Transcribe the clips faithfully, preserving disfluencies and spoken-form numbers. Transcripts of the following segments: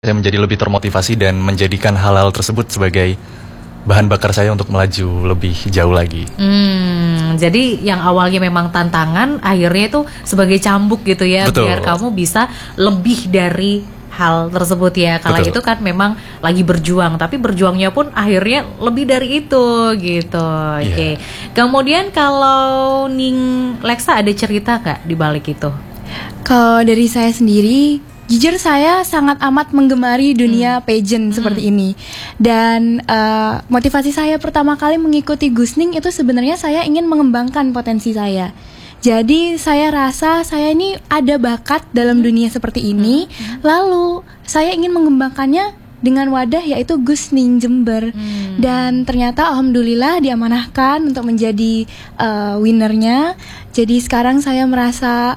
saya menjadi lebih termotivasi dan menjadikan hal-hal tersebut sebagai bahan bakar saya untuk melaju lebih jauh lagi. Hmm, jadi yang awalnya memang tantangan, akhirnya itu sebagai cambuk gitu ya. Betul. Biar kamu bisa lebih dari hal tersebut ya. Kala Betul. Itu kan memang lagi berjuang, tapi berjuangnya pun akhirnya lebih dari itu gitu. Yeah. Oke. Okay. Kemudian kalau Ning Lexa ada cerita nggak di balik itu? Kalau dari saya sendiri, jujur saya sangat amat menggemari dunia hmm. pageant hmm. seperti ini. Dan uh, motivasi saya pertama kali mengikuti Gusning itu sebenarnya saya ingin mengembangkan potensi saya. Jadi saya rasa saya ini ada bakat dalam dunia seperti ini. Hmm. Lalu saya ingin mengembangkannya dengan wadah yaitu Gusning Jember. Hmm. Dan ternyata alhamdulillah diamanahkan untuk menjadi uh, winnernya. Jadi sekarang saya merasa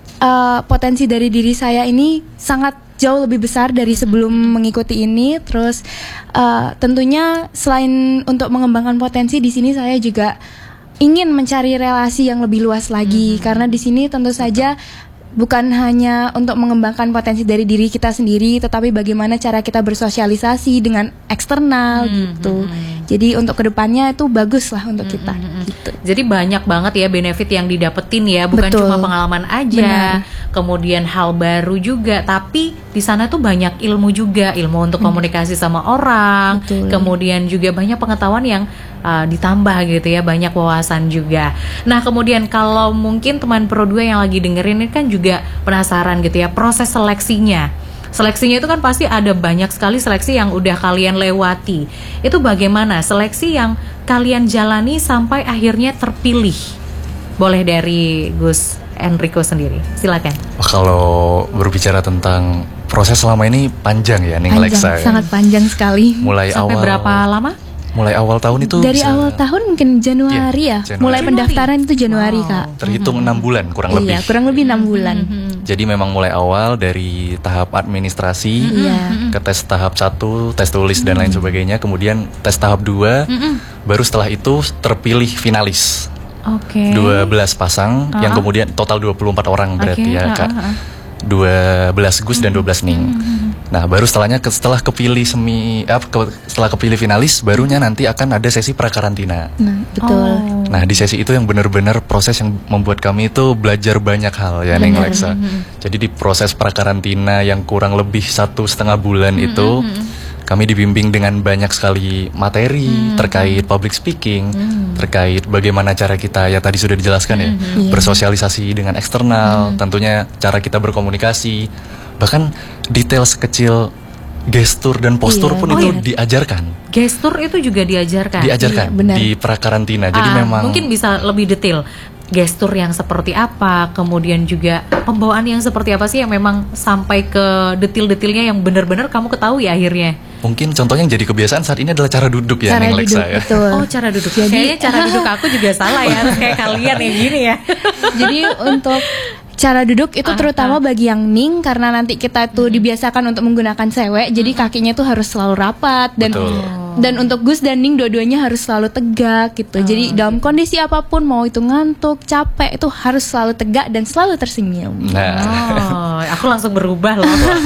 Uh, potensi dari diri saya ini sangat jauh lebih besar dari sebelum mengikuti ini. Terus uh, tentunya selain untuk mengembangkan potensi, di sini saya juga ingin mencari relasi yang lebih luas lagi. Mm-hmm. Karena di sini tentu saja bukan hanya untuk mengembangkan potensi dari diri kita sendiri, tetapi bagaimana cara kita bersosialisasi dengan eksternal hmm, gitu. Hmm. Jadi untuk kedepannya itu bagus lah untuk kita. Hmm, gitu. Jadi banyak banget ya benefit yang didapetin ya, bukan Betul. Cuma pengalaman aja, Benar. Kemudian hal baru juga, tapi di sana tuh banyak ilmu juga, ilmu untuk hmm. komunikasi sama orang, Betul. Kemudian juga banyak pengetahuan yang Uh, ditambah gitu ya, banyak wawasan juga. Nah kemudian kalau mungkin teman Pro dua yang lagi dengerin ini kan juga penasaran gitu ya, proses seleksinya. Seleksinya itu kan pasti ada banyak sekali seleksi yang udah kalian lewati. Itu bagaimana seleksi yang kalian jalani sampai akhirnya terpilih? Boleh dari Gus Enrico sendiri, silakan. Kalau berbicara tentang proses selama ini panjang ya Ning Lexa. Sangat ya. Panjang sekali. Mulai sampai awal berapa lama? Mulai awal tahun itu dari bisa, awal tahun mungkin Januari ya, ya Januari. Mulai pendaftaran itu Januari wow. Kak. Terhitung enam bulan kurang iya, lebih. Iya kurang lebih enam bulan. Jadi memang mulai awal dari tahap administrasi mm-hmm. ke tes tahap satu, tes tulis mm-hmm. dan lain sebagainya. Kemudian tes tahap dua, mm-hmm. baru setelah itu terpilih finalis. Oke. Okay. dua belas pasang uh-huh. yang kemudian total dua puluh empat orang berarti okay. ya Kak. Uh-huh. dua belas Gus dan dua belas Ning. Mm-hmm. Nah, baru setelahnya setelah kepilih semi eh, ke, setelah kepilih finalis, barunya nanti akan ada sesi prakarantina. Nah, betul. Oh. Nah, di sesi itu yang benar-benar proses yang membuat kami itu belajar banyak hal ya, Ning Lexa. Mm-hmm. Jadi di proses prakarantina yang kurang lebih satu setengah bulan mm-hmm. itu, kami dibimbing dengan banyak sekali materi mm-hmm. terkait public speaking, mm-hmm. terkait bagaimana cara kita ya tadi sudah dijelaskan ya, mm-hmm. bersosialisasi dengan eksternal, mm-hmm. tentunya cara kita berkomunikasi. Bahkan detail sekecil gestur dan postur iya. pun oh, itu iya. diajarkan. Gestur itu juga diajarkan? Diajarkan iya, di prakarantina. Jadi ah, memang mungkin bisa lebih detail. Gestur yang seperti apa, kemudian juga pembawaan yang seperti apa sih yang memang sampai ke detil-detilnya yang benar-benar kamu ketahui akhirnya? Mungkin contohnya yang jadi kebiasaan saat ini adalah cara duduk ya, Ning Lexa ya. Betul. Oh, cara duduk. Jadi, kayaknya cara duduk aku juga salah ya, harus kayak kalian yang gini ya. Jadi untuk cara duduk itu terutama bagi yang Ning, karena nanti kita tuh dibiasakan untuk menggunakan sewek, jadi kakinya tuh harus selalu rapat dan Betul. dan untuk Gus dan Ning dua-duanya harus selalu tegak gitu. Oh, jadi dalam kondisi apapun, mau itu ngantuk, capek, itu harus selalu tegak dan selalu tersenyum. Nah, oh, aku langsung berubah loh.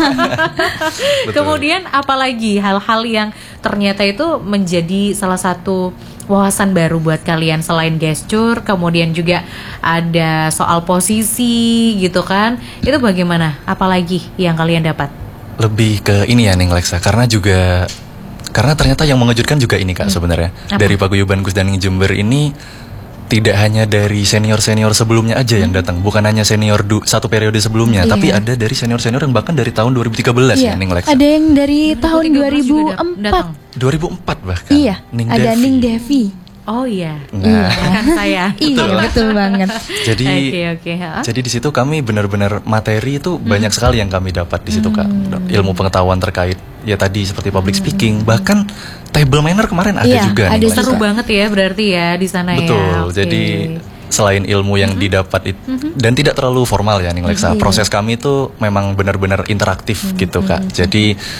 Kemudian apalagi hal-hal yang ternyata itu menjadi salah satu wawasan baru buat kalian selain gesture, kemudian juga ada soal posisi gitu kan. Itu bagaimana? Apalagi yang kalian dapat? Lebih ke ini ya Ning Lexa, karena juga karena ternyata yang mengejutkan juga ini Kak hmm. sebenarnya. Apa? Dari Paguyuban Gus dan Ning Jember ini tidak hanya dari senior-senior sebelumnya aja hmm. yang datang, bukan hanya senior du- satu periode sebelumnya, iya. tapi ada dari senior-senior yang bahkan dari tahun dua ribu tiga belas iya. ya Ning Lexa. Ada yang dari tahun dua ribu empat. dua ribu empat bahkan. Iya. Ning ada Devi. Ning Devi. Oh iya. Nah, kan saya. Iya, betul banget. Jadi okay, okay. Huh? Jadi di situ kami benar-benar materi itu hmm. banyak sekali yang kami dapat di situ hmm. Kak. Ilmu pengetahuan terkait ya tadi seperti public speaking, bahkan table manner kemarin ada iya, juga ada nih. Seru banget ya berarti ya di sana. Betul, ya. Betul. Okay. Jadi selain ilmu yang mm-hmm. didapat it, mm-hmm. dan tidak terlalu formal ya Ning Lexa. Mm-hmm. Proses kami itu memang benar-benar interaktif mm-hmm. gitu Kak. Jadi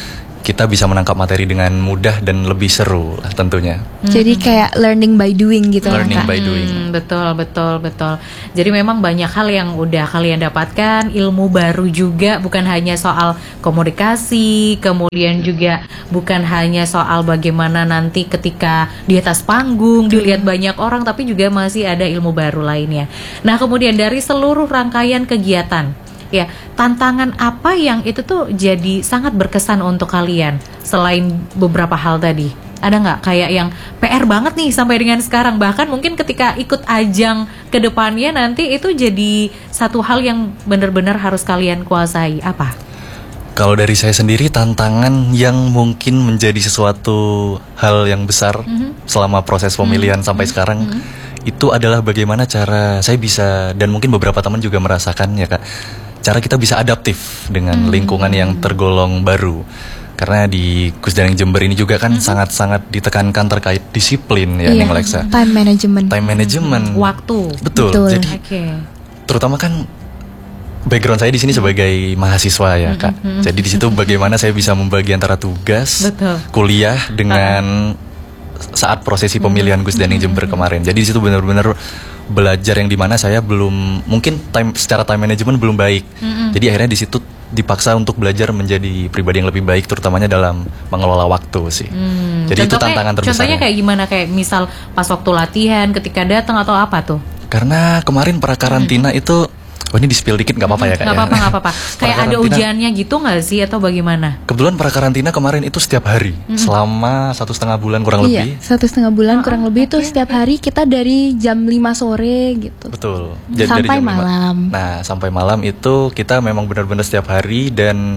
kita bisa menangkap materi dengan mudah dan lebih seru lah tentunya. Jadi kayak learning by doing gitu lah, Learning Kak. by doing. Hmm, betul, betul, betul. Jadi memang banyak hal yang udah kalian dapatkan, ilmu baru juga, bukan hanya soal komunikasi, kemudian juga bukan hanya soal bagaimana nanti ketika di atas panggung dilihat banyak orang, tapi juga masih ada ilmu baru lainnya. Nah, kemudian dari seluruh rangkaian kegiatan, ya, tantangan apa yang itu tuh jadi sangat berkesan untuk kalian selain beberapa hal tadi? Ada nggak kayak yang P R banget nih sampai dengan sekarang, bahkan mungkin ketika ikut ajang ke depannya nanti itu jadi satu hal yang benar-benar harus kalian kuasai? Apa? Kalau dari saya sendiri, tantangan yang mungkin menjadi sesuatu hal yang besar mm-hmm. selama proses pemilihan mm-hmm. sampai sekarang mm-hmm. itu adalah bagaimana cara saya bisa, dan mungkin beberapa teman juga merasakan ya Kak, cara kita bisa adaptif dengan hmm. lingkungan yang tergolong baru. Karena di Kusdaning Jember ini juga kan hmm. sangat-sangat ditekankan terkait disiplin ya, iya, Ning Lexa. Time management. Time management. Hmm. Waktu. Betul. Betul. Jadi okay. terutama kan background saya di sini sebagai mahasiswa ya Kak. Hmm. Jadi di situ bagaimana saya bisa membagi antara tugas, betul. kuliah dengan uh. saat prosesi pemilihan Kusdaning Jember kemarin. Jadi di situ benar-benar belajar yang dimana saya belum, mungkin time secara time management belum baik. Mm-hmm. Jadi akhirnya di situ dipaksa untuk belajar menjadi pribadi yang lebih baik, terutamanya dalam mengelola waktu sih. Mm. Jadi contohnya, itu tantangan terbesar. Contohnya kayak gimana, kayak misal pas waktu latihan, ketika datang atau apa tuh? Karena kemarin prakarantina mm. itu, oh ini di-spill dikit nggak apa-apa ya Kak? Nggak apa-apa, nggak apa-apa. Kayak ada ujiannya gitu nggak sih atau bagaimana? Kebetulan prakarantina kemarin itu setiap hari, mm-hmm. selama satu setengah bulan kurang iya, lebih. satu setengah bulan oh, kurang oh, lebih okay, itu setiap okay. hari kita dari jam lima sore gitu. Betul. Jadi sampai malam. Nah sampai malam itu kita memang benar-benar setiap hari, dan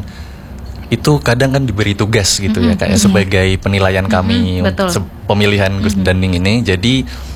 itu kadang kan diberi tugas gitu mm-hmm. ya kayak mm-hmm. sebagai penilaian kami mm-hmm. untuk pemilihan Kusdaning mm-hmm. ini. Jadi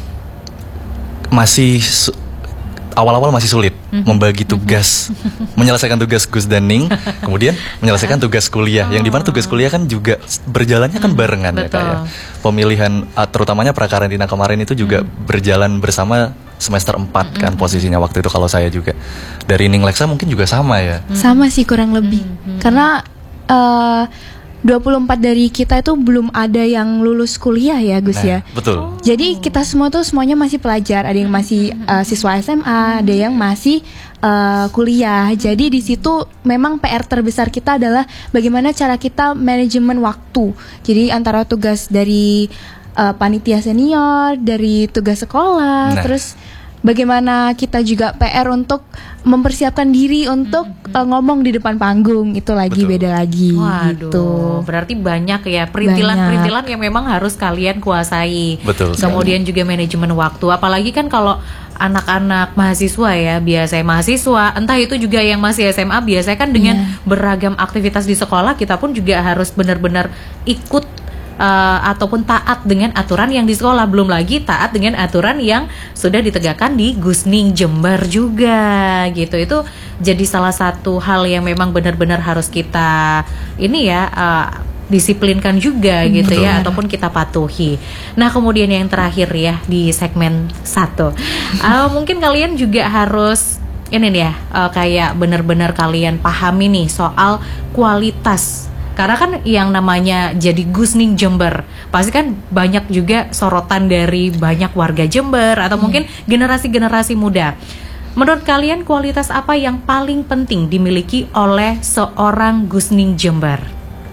masih su- awal-awal masih sulit mm-hmm. membagi tugas, mm-hmm. menyelesaikan tugas Kusdaning, kemudian menyelesaikan tugas kuliah. Oh. Yang dimana tugas kuliah kan juga berjalannya kan barengan mm-hmm. ya Kak ya. Pemilihan terutamanya prakarantina kemarin itu juga mm-hmm. berjalan bersama semester empat mm-hmm. kan posisinya waktu itu kalau saya juga. Dari Ning Lexa mungkin juga sama ya. Mm-hmm. Sama sih kurang lebih. Mm-hmm. Karena uh, dua puluh empat dari kita itu belum ada yang lulus kuliah ya Gus nah, ya. Betul. Oh. Jadi kita semua tuh semuanya masih pelajar. Ada yang masih uh, siswa S M A, ada yang masih uh, kuliah. Jadi di situ memang P R terbesar kita adalah bagaimana cara kita manajemen waktu. Jadi antara tugas dari uh, panitia senior, dari tugas sekolah, nah. terus bagaimana kita juga P R untuk mempersiapkan diri untuk mm-hmm. uh, ngomong di depan panggung, itu lagi Betul. beda lagi. Waduh, gitu. Berarti banyak ya perintilan-perintilan yang memang harus kalian kuasai. Betul. Kemudian sekali. juga manajemen waktu. Apalagi kan kalau anak-anak mahasiswa ya, biasanya mahasiswa, entah itu juga yang masih S M A, biasanya kan dengan yeah. beragam aktivitas di sekolah, kita pun juga harus benar-benar ikut Uh, ataupun taat dengan aturan yang di sekolah, belum lagi taat dengan aturan yang sudah ditegakkan di Kusning Jember juga gitu. Itu jadi salah satu hal yang memang benar-benar harus kita ini ya uh, disiplinkan juga gitu Betul. ya, ataupun kita patuhi. Nah kemudian yang terakhir ya di segmen satu, uh, mungkin kalian juga harus ini nih ya, uh, kayak benar-benar kalian pahami nih soal kualitas. Karena kan yang namanya jadi Kusning Jember, pasti kan banyak juga sorotan dari banyak warga Jember atau hmm. mungkin generasi-generasi muda. Menurut kalian kualitas apa yang paling penting dimiliki oleh seorang Kusning Jember?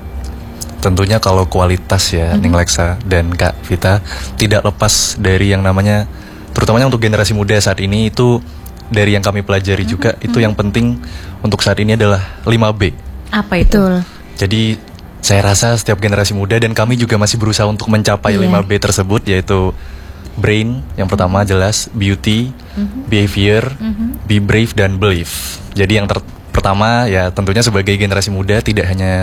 Tentunya kalau kualitas ya, mm-hmm. Ning Lexa dan Kak Vita, tidak lepas dari yang namanya, terutamanya untuk generasi muda saat ini, itu dari yang kami pelajari mm-hmm. juga, itu mm-hmm. yang penting untuk saat ini adalah lima B. Apa itu? Betul. Jadi saya rasa setiap generasi muda, dan kami juga masih berusaha untuk mencapai yeah. lima B tersebut, yaitu brain yang pertama jelas, beauty, mm-hmm. behavior, mm-hmm. be brave, dan believe. Jadi yang ter- pertama ya tentunya sebagai generasi muda, tidak hanya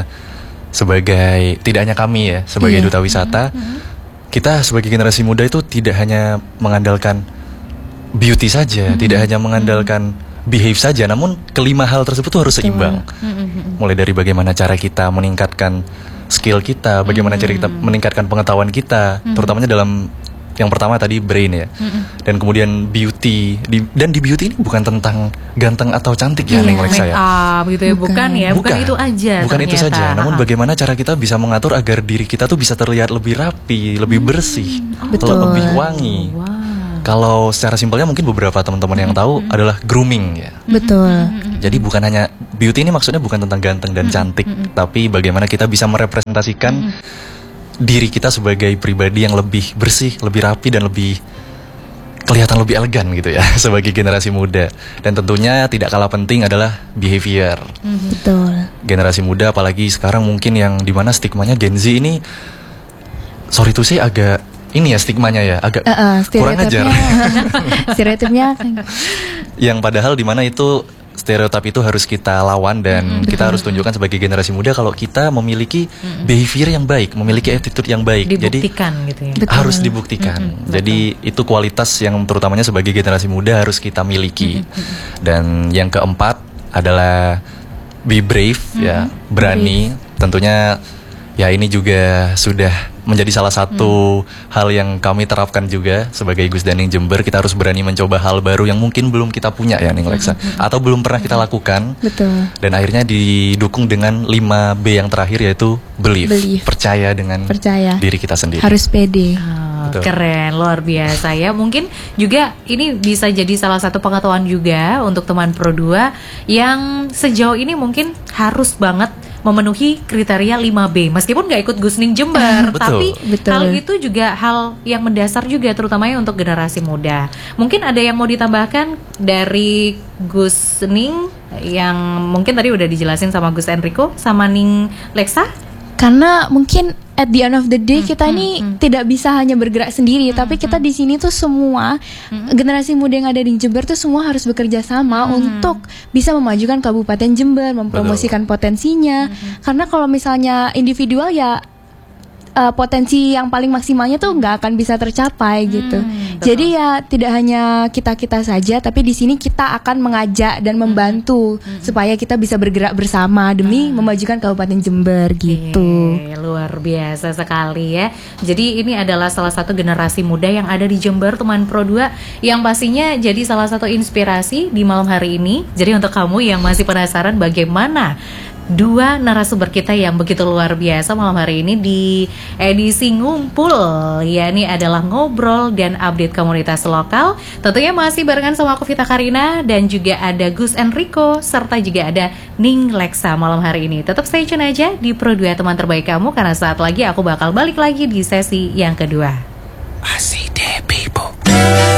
sebagai tidak hanya kami ya sebagai yeah. duta wisata, mm-hmm. kita sebagai generasi muda itu tidak hanya mengandalkan beauty saja, mm-hmm. tidak hanya mengandalkan behave saja, namun kelima hal tersebut tuh harus seimbang. Mm-hmm. Mulai dari bagaimana cara kita meningkatkan skill kita, bagaimana mm-hmm. cara kita meningkatkan pengetahuan kita, mm-hmm. terutamanya dalam yang pertama tadi brain ya, mm-hmm. dan kemudian beauty. Di, dan di beauty ini bukan tentang ganteng atau cantik ya, yeah. Neng Lexa ya. Make up gitu ya, bukan, bukan ya, bukan, bukan itu aja. Bukan ternyata. itu saja. Namun bagaimana cara kita bisa mengatur agar diri kita tuh bisa terlihat lebih rapi, lebih bersih, hmm. oh. lebih wangi. Wow. Kalau secara simpelnya mungkin beberapa teman-teman yang tahu mm-hmm. adalah grooming ya. Betul. Jadi bukan hanya beauty ini maksudnya bukan tentang ganteng dan cantik, mm-hmm. tapi bagaimana kita bisa merepresentasikan mm-hmm. diri kita sebagai pribadi yang lebih bersih, lebih rapi dan lebih kelihatan lebih elegan gitu ya sebagai generasi muda. Dan tentunya tidak kalah penting adalah behavior. Mm-hmm. Betul. Generasi muda apalagi sekarang mungkin yang dimana stigmanya Gen Z ini, sorry tuh sih agak ini ya stigmanya ya agak uh, uh, kurang ajar. Stereotipnya yang padahal di mana itu stereotip itu harus kita lawan dan mm-hmm. kita harus tunjukkan sebagai generasi muda kalau kita memiliki mm-hmm. behavior yang baik, memiliki attitude yang baik. Dibuktikan jadi gitu ya. Betul. Harus dibuktikan. Mm-hmm. Jadi betul. Itu kualitas yang terutamanya sebagai generasi muda harus kita miliki. Mm-hmm. Dan yang keempat adalah be brave mm-hmm. ya, berani. Brave. Tentunya ya ini juga sudah menjadi salah satu hmm. hal yang kami terapkan juga sebagai Gus Daning Jember. Kita harus berani mencoba hal baru yang mungkin belum kita punya ya Neng Lexa, hmm. atau belum pernah kita lakukan. Betul. Dan akhirnya didukung dengan lima B yang terakhir yaitu believe, believe. Percaya dengan percaya. Diri kita sendiri. Harus pede. Oh, keren, luar biasa ya. Mungkin juga ini bisa jadi salah satu pengetahuan juga untuk teman Pro dua yang sejauh ini mungkin harus banget memenuhi kriteria lima B meskipun gak ikut Gusning Jember. Betul. Tapi Betul. hal itu juga hal yang mendasar juga terutamanya untuk generasi muda. Mungkin ada yang mau ditambahkan dari Gusning yang mungkin tadi udah dijelasin sama Gus Enrico sama Ning Lexa? Karena mungkin at the end of the day hmm, kita hmm, ini hmm. tidak bisa hanya bergerak sendiri, hmm, tapi kita hmm. di sini tuh semua hmm. generasi muda yang ada di Jember tuh semua harus bekerja sama hmm. untuk bisa memajukan Kabupaten Jember, mempromosikan Betul. Potensinya. Hmm. Karena kalau misalnya individual ya uh, potensi yang paling maksimalnya tuh nggak akan bisa tercapai gitu. Hmm, Jadi ya tidak hanya kita-kita saja, tapi di sini kita akan mengajak dan membantu hmm. supaya kita bisa bergerak bersama demi hmm. memajukan Kabupaten Jember gitu. Eee, luar biasa sekali ya. Jadi ini adalah salah satu generasi muda yang ada di Jember, teman Pro dua, yang pastinya jadi salah satu inspirasi di malam hari ini. Jadi untuk kamu yang masih penasaran bagaimana dua narasumber kita yang begitu luar biasa malam hari ini di edisi Ngumpul, ya ini adalah ngobrol dan update komunitas lokal. Tentunya masih barengan sama aku Vita Karina dan juga ada Gus Enrico serta juga ada Ning Lexa malam hari ini. Tetap stay tune aja di Pro dua teman terbaik kamu karena saat lagi aku bakal balik lagi di sesi yang kedua. Masih